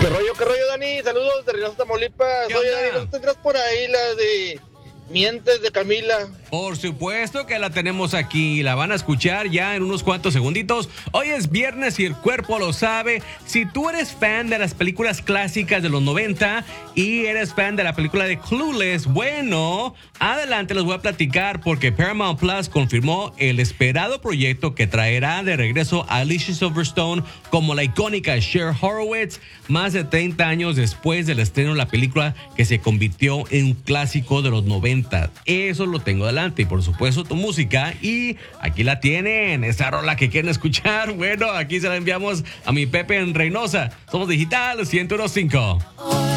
Qué rollo, Dani? Saludos de Reynosa, Tamaulipas. ¿Qué Oye, onda? Dani, ¿no tendrás por ahí la de Mientes de Camila? Por supuesto que la tenemos aquí, la van a escuchar ya en unos cuantos segunditos. Hoy es viernes y el cuerpo lo sabe. Si tú eres fan de las películas clásicas de los 90 y eres fan de la película de Clueless, bueno, adelante les voy a platicar porque Paramount Plus confirmó el esperado proyecto que traerá de regreso a Alicia Silverstone como la icónica Cher Horowitz más de 30 años después del estreno de la película que se convirtió en un clásico de los 90. Eso lo tengo adelante y por supuesto tu música y aquí la tienen, esa rola que quieren escuchar. Bueno, aquí se la enviamos a mi Pepe en Reynosa. Somos Digital 101.5.